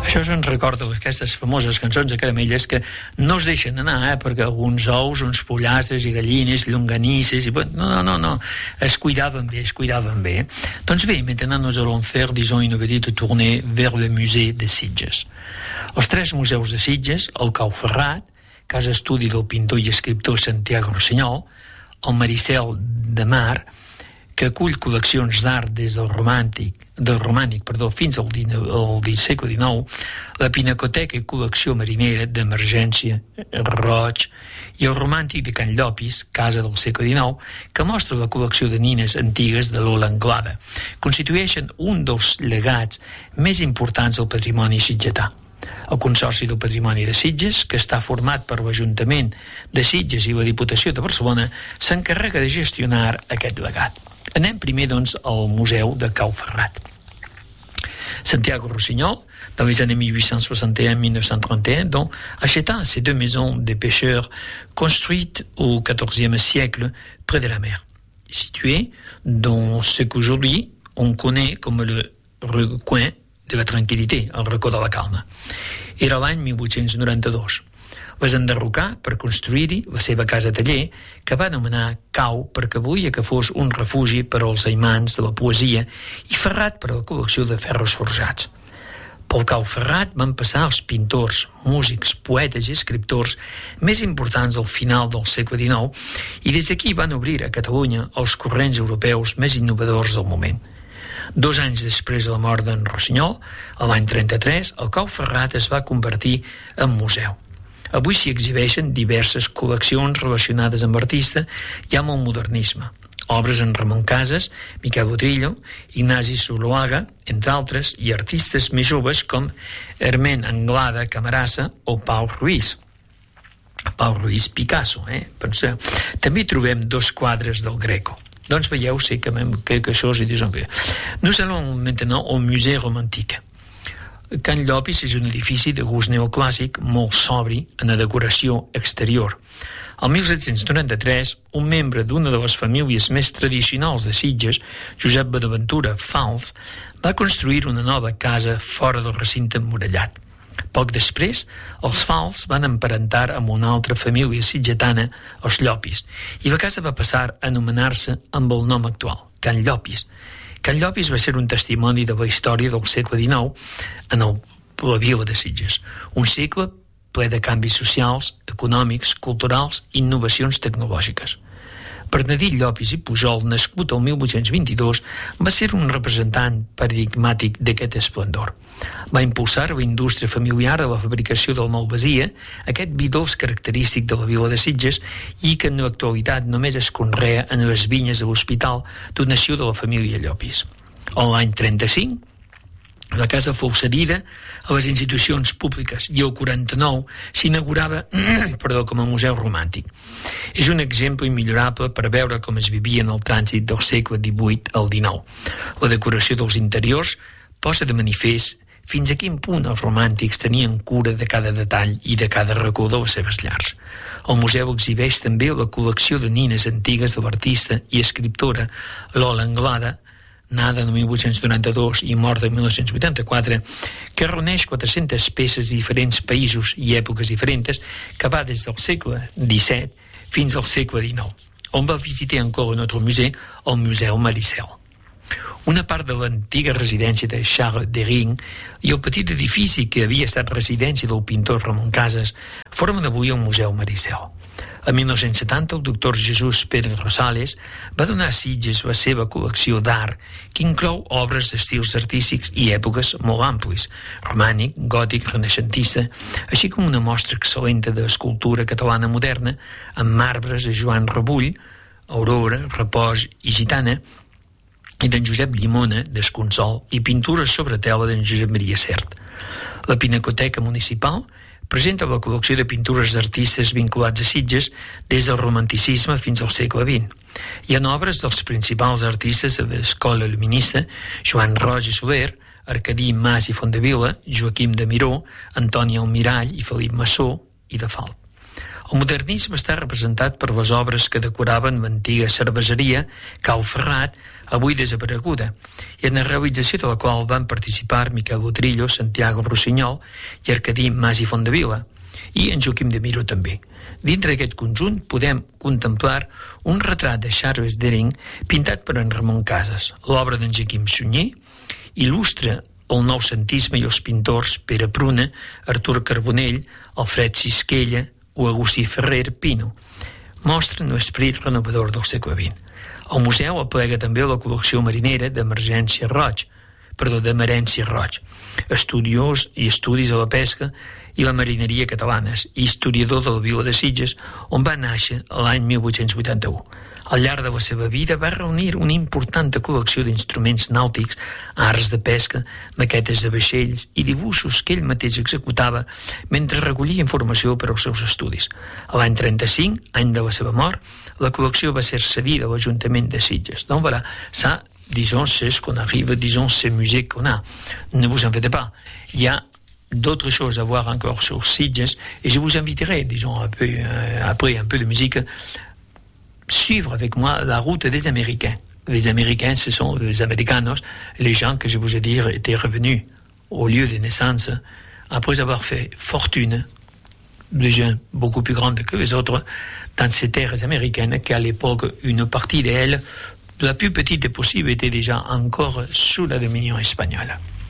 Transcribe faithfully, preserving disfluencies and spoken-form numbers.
Això se'n recorda d'aquestes famoses cançons de Caramelles que no es deixen anar, eh, perquè alguns ous, uns pollasses i gallines, llonganisses, i... no, no, no, no, es cuidaven bé, es cuidaven bé. Doncs bé, maintenant nous allons faire, disons, une petite tournée vers le musée de Sitges. Els tres museus de Sitges, el Cau Ferrat, casa estudi del pintor i escriptor Santiago Rossinyol, el Maricel de Mar, que acull col·leccions d'art des del romàntic, del romànic perdó, fins al, al segle dinou, la Pinacoteca i col·lecció marinera d'Emergència, Roig, i el romàntic de Can Llopis, casa del segle dinou, que mostra la col·lecció de nines antigues de l'Ola Anglada. Constitueixen un dels llegats més importants del patrimoni sitgetà. El Consorci del Patrimoni de Sitges, que està format per l'Ajuntament de Sitges i la Diputació de Barcelona, s'encarrega de gestionar aquest legat. Anem primer, doncs, al Museu de Cau Ferrat. Santiago Rossinyol, dans les années mille huit cent soixante et un à mille neuf cent trente et un, donc, acheta ces deux maisons de pêcheurs construites au quatorzième siècle près de la mer, situées dans ce qu'aujourd'hui on connaît comme le recoin de la tranquil·litat, el racó de la calma. Era l'any mil vuit-cents noranta-dos. Vas enderrocar per construir-hi la seva casa-taller, que va anomenar Cau perquè volia que fos un refugi per als aimants de la poesia i Ferrat per a la col·lecció de ferros forjats. Pel Cau Ferrat van passar els pintors, músics, poetes i escriptors més importants al final del segle dinou i des d'aquí van obrir a Catalunya els corrents europeus més innovadors del moment. Dos anys després de la mort d'en Rossinyol, l'any trenta-tres, el Cau Ferrat es va convertir en museu. Avui s'hi exhibeixen diverses col·leccions relacionades amb l'artista i amb el modernisme. Obres en Ramon Casas, Miquel Botrillo, Ignasi Zuloaga, entre altres, i artistes més joves com Hermen Anglada Camarasa o Pau Ruiz. Pau Ruiz Picasso, eh? Penseu. També trobem dos quadres del Greco. Doncs veieu, sé que quelque chose est déjà fait. Nous allons maintenant au musée romantique. Can Llopis és un edifici de gust neoclàssic molt sobri en la decoració exterior. El mil set-cents noranta-tres, un membre d'una de les famílies més tradicionals de Sitges, Josep Bonaventura Fals, va construir una nova casa fora del recinte emmurallat. Poc després, els Fals van emparentar amb una altra família sitgetana, els Llopis, i la casa va passar a anomenar-se amb el nom actual, Can Llopis. Can Llopis va ser un testimoni de la història del segle dinou en el, la vila de Sitges. Un segle ple de canvis socials, econòmics, culturals i innovacions tecnològiques. Bernadí Llopis i Pujol, nascut el mil vuit-cents vint-i-dos, va ser un representant paradigmàtic d'aquest esplendor. Va impulsar la indústria familiar de la fabricació del malvasia, aquest vi dolç característic de la vila de Sitges i que en l'actualitat només es conrea en les vinyes de l'hospital, donació de la família Llopis. L'any trenta-cinc, la casa fou cedida a les institucions públiques i el quaranta-nou s'inaugurava perdó, com a museu romàntic. És un exemple immillorable per veure com es vivia en el trànsit del segle divuit al dinou. La decoració dels interiors posa de manifest fins a quin punt els romàntics tenien cura de cada detall i de cada racó de les seves llars. El museu exhibeix també la col·lecció de nines antigues de l'artista i escriptora Lola Anglada, nada en mil vuit-cents noranta-dos i morta en mil nou-cents vuitanta-quatre, que reuneix quatre-centes peces de diferents països i èpoques diferents que va des del segle disset fins al segle dinou. On va visitar encore un altre museu, el Museu Maricel. Una part de l'antiga residència de Charles Dering i el petit edifici que havia estat residència del pintor Ramon Casas formen avui el Museu Maricel. En mil nou-cents setanta, el doctor Jesús Pérez Rosales va donar a Sitges la seva col·lecció d'art, que inclou obres d'estils artístics i èpoques molt amplis, romànic, gòtic, renaixentista, així com una mostra excel·lent d'escultura catalana moderna, amb marbres de Joan Rebull, Aurora, Repòs i Gitana, i d'en Josep Llimona, d'Esconsol, i pintures sobre tela d'en Josep Maria Sert. La Pinacoteca Municipal presenta la col·lecció de pintures d'artistes vinculats a Sitges des del romanticisme fins al segle vint. Hi ha obres dels principals artistes de l'escola luminista, Joan Roig i Soler, Arcadí Mas i Fondevila, Joaquim de Miró, Antoni Almirall i Felip Massó i de Falp. El modernisme està representat per les obres que decoraven l'antiga cerveseria Cau Ferrat, avui desapareguda, i en la realització de la qual van participar Miquel Botrillo, Santiago Rossinyol i Arcadí Mas i Fondevila, i en Joaquim de Miró també. Dintre d'aquest conjunt podem contemplar un retrat de Charles Dering pintat per en Ramon Casas. L'obra d'en Joaquim Sunyer il·lustra el noucentisme i els pintors Pere Pruna, Artur Carbonell, Alfred Sisquella o Agustí Ferrer Pino. Mostren l'esperit renovador del segle vint. El museu aplega també la col·lecció marinera d'Emergència Roig, perdó, d'Emerència Roig, estudiós i estudis de la pesca i la marineria catalanes, i historiador de la vila de Sitges, on va néixer l'any mil vuit-cents vuitanta-u. Al llarg de la seva vida va reunir una important col·lecció d'instruments nàutics, arts de pesca, maquetes de vaixells i dibuixos que ell mateix executava mentre recollia informació per als seus estudis. A l'any trenta-cinc, any de la seva mort, la col·lecció va ser cedida a l'Ajuntament de Sitges. Donc voilà, ça, disons, c'est ce qu'on arrive, disons, ces musées qu'on a. Ne vous en faites pas. Il y a d'autres choses à voir encore sur Sitges, et je vous inviterai, disons, un peu, euh, après un peu de musique, suivre avec moi la route des Américains. Les Américains, ce sont les Americanos, les gens que je vous ai dit étaient revenus au lieu de naissance après avoir fait fortune, des gens beaucoup plus grandes que les autres, dans ces terres américaines, qu'à l'époque, une partie d'elles, la plus petite possible, était déjà encore sous la dominion espagnole.